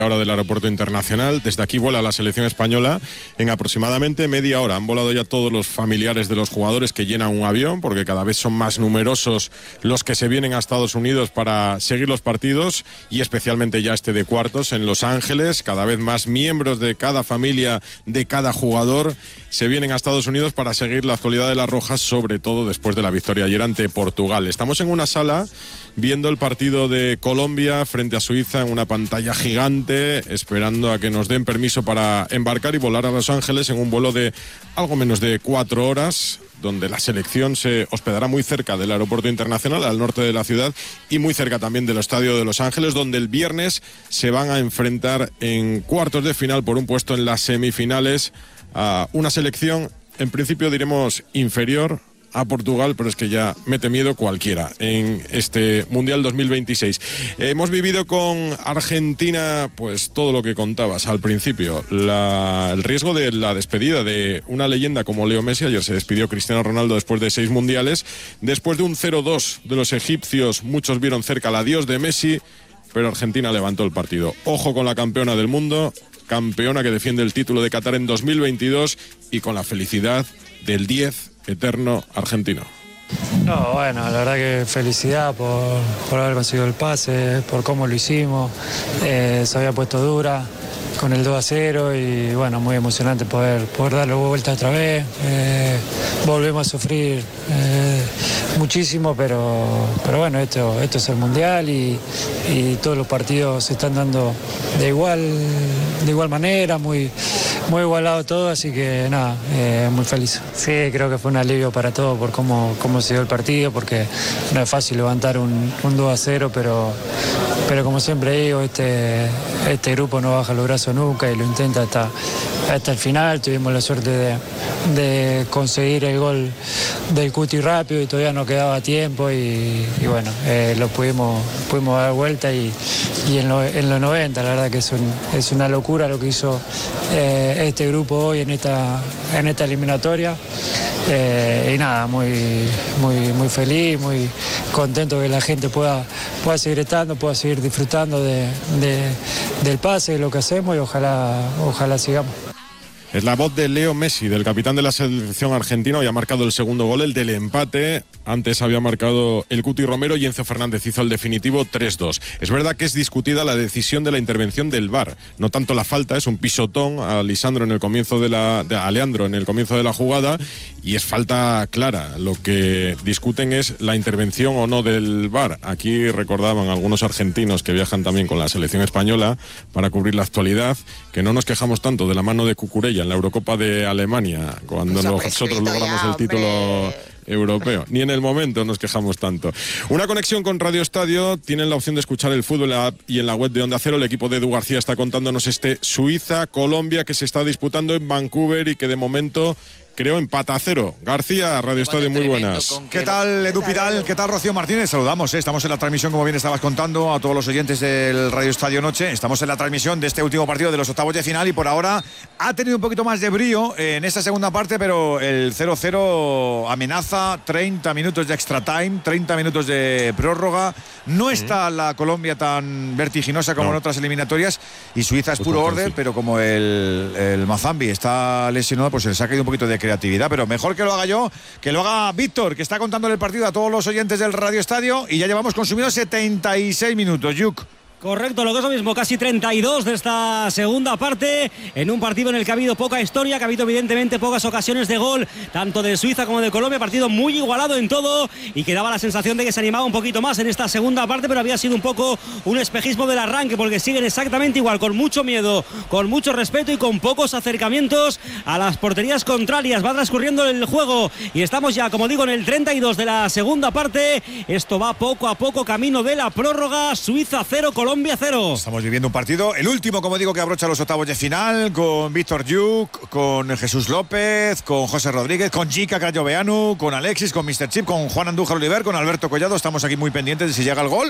Hora del aeropuerto internacional. Desde aquí vuela la selección española en aproximadamente media hora. Han volado ya todos los familiares de los jugadores que llenan un avión, porque cada vez son más numerosos los que se vienen a Estados Unidos para seguir los partidos, y especialmente ya este de cuartos en Los Ángeles. Cada vez más miembros de cada familia, de cada jugador, se vienen a Estados Unidos para seguir la actualidad de las Rojas, sobre todo después de la victoria ayer ante Portugal. Estamos en una sala viendo el partido de Colombia frente a Suiza en una pantalla gigante, esperando a que nos den permiso para embarcar y volar a Los Ángeles en un vuelo de algo menos de 4 horas, donde la selección se hospedará muy cerca del aeropuerto internacional, al norte de la ciudad, y muy cerca también del estadio de Los Ángeles, donde el viernes se van a enfrentar en cuartos de final por un puesto en las semifinales a una selección, en principio diremos inferior a Portugal, pero es que ya mete miedo cualquiera en este Mundial 2026. Hemos vivido con Argentina pues todo lo que contabas al principio, el riesgo de la despedida de una leyenda como Leo Messi. Ayer se despidió Cristiano Ronaldo después de 6 mundiales, después de un 0-2 de los egipcios. Muchos vieron cerca el adiós de Messi, pero Argentina levantó el partido. Ojo con la campeona del mundo, campeona que defiende el título de Qatar en 2022, y con la felicidad del 10 eterno argentino. No, bueno, la verdad que felicidad por haber conseguido el pase, por cómo lo hicimos. Se había puesto dura con el 2-0 y bueno, muy emocionante poder darle vuelta otra vez. Volvemos a sufrir muchísimo, pero bueno, esto es el Mundial y todos los partidos se están dando de igual manera, muy igualado todo, así que nada, muy feliz. Sí, creo que fue un alivio para todos por cómo se dio el partido, porque no es fácil levantar un 2-0, pero como siempre digo, este grupo no baja los brazos nunca y lo intenta hasta el final. Tuvimos la suerte de conseguir el gol del Cuti rápido y todavía no quedaba tiempo y bueno, lo pudimos dar vuelta y en los 90, la verdad que es una locura lo que hizo este grupo hoy en esta eliminatoria. Y nada, muy feliz, muy contento que la gente pueda seguir estando, pueda seguir disfrutando del pase, de lo que hacemos, y ojalá sigamos. Es la voz de Leo Messi, del capitán de la selección argentina. Había marcado el segundo gol, el del empate. Antes había marcado el Cuti Romero y Enzo Fernández hizo el definitivo 3-2. Es verdad que es discutida la decisión de la intervención del VAR. No tanto la falta, es un pisotón a Lisandro en el comienzo a Leandro en el comienzo de la jugada, y es falta clara. Lo que discuten es la intervención o no del VAR. Aquí recordaban algunos argentinos que viajan también con la selección española para cubrir la actualidad, que no nos quejamos tanto de la mano de Cucurella en la Eurocopa de Alemania, cuando nosotros logramos el título europeo. Ni en el momento nos quejamos tanto. Una conexión con Radio Estadio. Tienen la opción de escuchar el fútbol en la app y en la web de Onda Cero. El equipo de Edu García está contándonos Suiza-Colombia, que se está disputando en Vancouver y que de momento creo empata a 0. García, Radio Estadio, muy buenas. ¿Qué tal, Edu Pidal? ¿Qué tal, Rocío Martínez? Saludamos, estamos en la transmisión, como bien estabas contando, a todos los oyentes del Radio Estadio Noche. Estamos en la transmisión de este último partido de los octavos de final y por ahora ha tenido un poquito más de brío en esta segunda parte, pero el 0-0 amenaza. 30 minutos de extra time, 30 minutos de prórroga. No está la Colombia tan vertiginosa como en otras eliminatorias, y Suiza es puro orden, pero como el Mazambi está lesionado, pues se les ha caído un poquito de creatividad, pero mejor que lo haga yo, que lo haga Víctor, que está contándole el partido a todos los oyentes del Radio Estadio, y ya llevamos consumidos 76 minutos. Yuk. Correcto, lo que es lo mismo, casi 32 de esta segunda parte, en un partido en el que ha habido poca historia, que ha habido evidentemente pocas ocasiones de gol, tanto de Suiza como de Colombia, partido muy igualado en todo, y que daba la sensación de que se animaba un poquito más en esta segunda parte, pero había sido un poco un espejismo del arranque, porque siguen exactamente igual, con mucho miedo, con mucho respeto y con pocos acercamientos a las porterías contrarias. Va transcurriendo el juego y estamos ya, como digo, en el 32 de la segunda parte. Esto va poco a poco camino de la prórroga. Suiza 0, Colombia 0. Estamos viviendo un partido, el último, como digo, que abrocha los octavos de final, con Víctor Yuk, con Jesús López, con José Rodríguez, con Jica Crayoveanu, con Alexis, con Mr. Chip, con Juan Andújar Oliver, con Alberto Collado. Estamos aquí muy pendientes de si llega el gol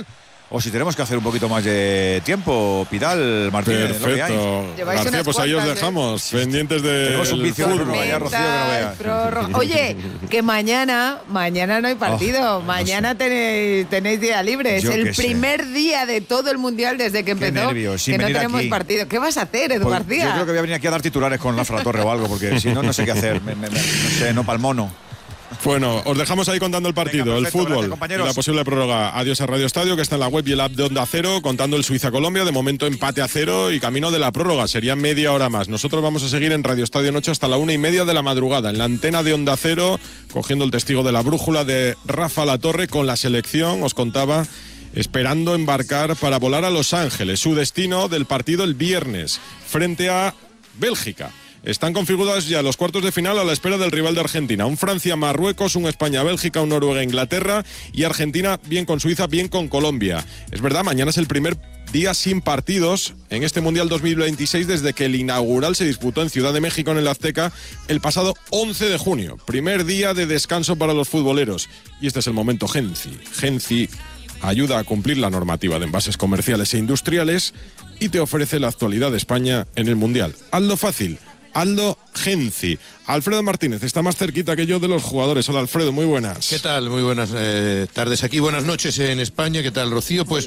o si tenemos que hacer un poquito más de tiempo. Pidal, Martínez. Perfecto. García, pues ahí os dejamos, pendientes de. Tenemos un vicio de Rocío, que no veas. Oye, que mañana no hay partido. Mañana tenéis día libre. Es el primer día de todo el Mundial desde que empezó. Nervios, que no tenemos aquí. Partido. ¿Qué vas a hacer, Edu García? Yo creo que voy a venir aquí a dar titulares con la Torre o algo, porque si no, no sé qué hacer. No sé, no pa'l mono. Bueno, os dejamos ahí contando el partido, Venga, perfecto, el fútbol, gracias, y la posible prórroga. Adiós a Radio Estadio, que está en la web y el app de Onda Cero, contando el Suiza-Colombia. De momento empate a 0 y camino de la prórroga. Sería media hora más. Nosotros vamos a seguir en Radio Estadio Noche hasta la 1:30 de la madrugada, en la antena de Onda Cero, cogiendo el testigo de la brújula de Rafa Latorre con la selección, os contaba, esperando embarcar para volar a Los Ángeles. Su destino del partido el viernes, frente a Bélgica. Están configurados ya los cuartos de final a la espera del rival de Argentina. Un Francia-Marruecos, un España-Bélgica, un Noruega-Inglaterra y Argentina bien con Suiza, bien con Colombia. Es verdad, mañana es el primer día sin partidos en este Mundial 2026 desde que el inaugural se disputó en Ciudad de México en el Azteca el pasado 11 de junio. Primer día de descanso para los futboleros. Y este es el momento Genci. Genci ayuda a cumplir la normativa de envases comerciales e industriales y te ofrece la actualidad de España en el Mundial. Hazlo fácil. Aldo Genci. Alfredo Martínez está más cerquita que yo de los jugadores. Hola, Alfredo, muy buenas. ¿Qué tal? Muy buenas tardes aquí. Buenas noches en España. ¿Qué tal, Rocío? Pues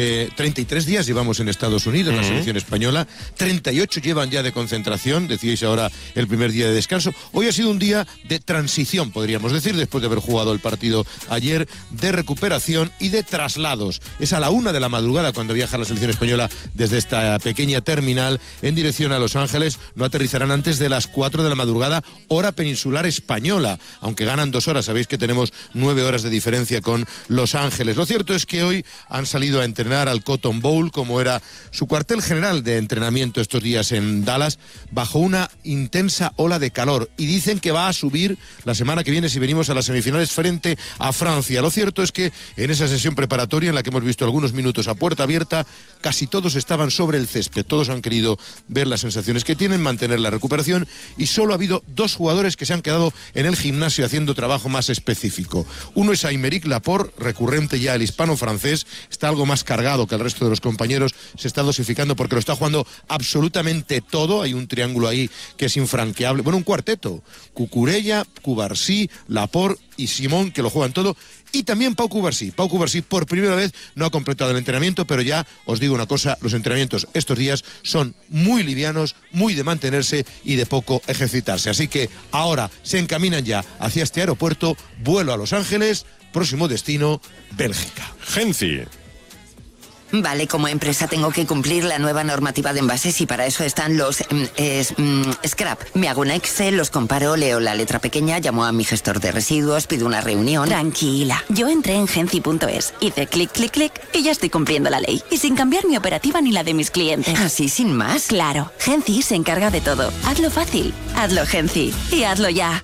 33 días llevamos en Estados Unidos, la selección española. 38 llevan ya de concentración. Decíais ahora el primer día de descanso. Hoy ha sido un día de transición, podríamos decir, después de haber jugado el partido ayer, de recuperación y de traslados. Es a la 1 de la madrugada cuando viaja la selección española desde esta pequeña terminal en dirección a Los Ángeles. No aterrizarán antes de las 4 de la madrugada, hora peninsular española, aunque ganan 2 horas. Sabéis que tenemos 9 horas de diferencia con Los Ángeles. Lo cierto es que hoy han salido a entrenar al Cotton Bowl, como era su cuartel general de entrenamiento estos días en Dallas, bajo una intensa ola de calor, y dicen que va a subir la semana que viene si venimos a las semifinales frente a Francia. Lo cierto es que en esa sesión preparatoria, en la que hemos visto algunos minutos a puerta abierta, casi todos estaban sobre el césped. Todos han querido ver las sensaciones que tienen, mantener la recuperación, y solo ha habido 2 jugadores que se han quedado en el gimnasio haciendo trabajo más específico. Uno es Aymeric Laporte, recurrente ya el hispano-francés, está algo más cargado que el resto de los compañeros, se está dosificando porque lo está jugando absolutamente todo. Hay un triángulo ahí que es infranqueable, bueno, un cuarteto: Cucurella, Cubarsí, Laporte y Simón, que lo juegan todo. Y también Pau Cubarsí. Pau Cubarsí por primera vez no ha completado el entrenamiento, pero ya os digo una cosa, los entrenamientos estos días son muy livianos, muy de mantenerse y de poco ejercitarse. Así que ahora se encaminan ya hacia este aeropuerto, vuelo a Los Ángeles, próximo destino, Bélgica. Genci. Vale, como empresa tengo que cumplir la nueva normativa de envases y para eso están los scrap. Me hago un Excel, los comparo, leo la letra pequeña, llamo a mi gestor de residuos, pido una reunión. Tranquila, yo entré en genci.es, hice clic, clic, clic y ya estoy cumpliendo la ley. Y sin cambiar mi operativa ni la de mis clientes. ¿Así sin más? Claro, Genci se encarga de todo. Hazlo fácil, hazlo Genci y hazlo ya.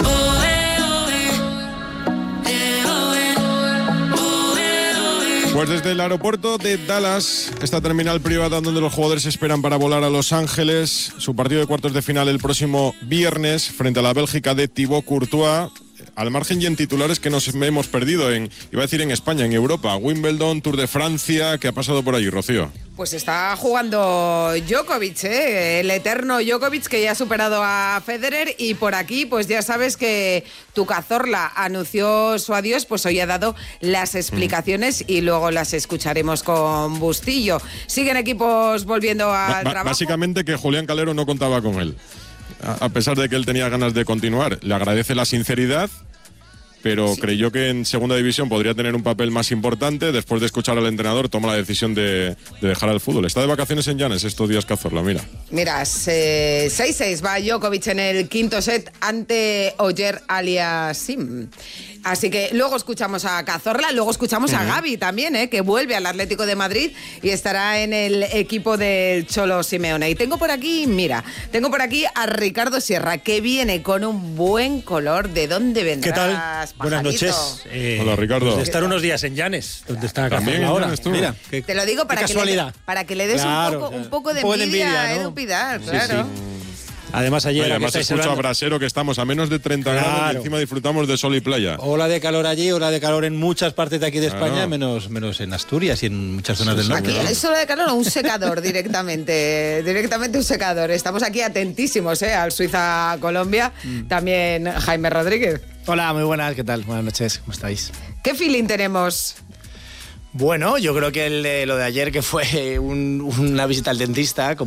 Pues desde el aeropuerto de Dallas, esta terminal privada donde los jugadores esperan para volar a Los Ángeles, su partido de cuartos de final el próximo viernes frente a la Bélgica de Thibaut Courtois. Al margen y en titulares que nos hemos perdido iba a decir en España, en Europa, Wimbledon, Tour de Francia, ¿qué ha pasado por allí, Rocío? Pues está jugando Djokovic, el eterno Djokovic, que ya ha superado a Federer, y por aquí pues ya sabes que tu Cazorla anunció su adiós, pues hoy ha dado las explicaciones y luego las escucharemos con Bustillo. Siguen equipos volviendo al trabajo. Básicamente que Julián Calero no contaba con él, a pesar de que él tenía ganas de continuar. Le agradece la sinceridad, pero sí, creyó que en segunda división podría tener un papel más importante. Después de escuchar al entrenador, toma la decisión de dejar el fútbol. Está de vacaciones en Llanes estos días Cazorla, mira. Mira, 6-6 va Djokovic en el quinto set ante Oyer Aliassime. Así que luego escuchamos a Cazorla, luego escuchamos a Gavi también, que vuelve al Atlético de Madrid y estará en el equipo del Cholo Simeone. Y tengo por aquí a Ricardo Sierra, que viene con un buen color. ¿De dónde vendrás, ¿Qué tal? pajarito? Buenas noches. Hola, Ricardo. De estar unos días en Llanes, donde está Cazorla ahora. Mira, te lo digo para que le des un poco de envidia, ¿no? Edu Pidal, claro. Además, ayer... Además escucho a Brasero que estamos a menos de 30 grados y encima disfrutamos de sol y playa. Ola de calor allí, ola de calor en muchas partes de aquí de España, menos en Asturias y en muchas zonas del norte. Aquí es ola de calor o un secador directamente un secador. Estamos aquí atentísimos al Suiza-Colombia. También Jaime Rodríguez. Hola, muy buenas, ¿qué tal? Buenas noches, ¿cómo estáis? ¿Qué feeling tenemos? Bueno, yo creo que lo de ayer, que fue una visita al dentista,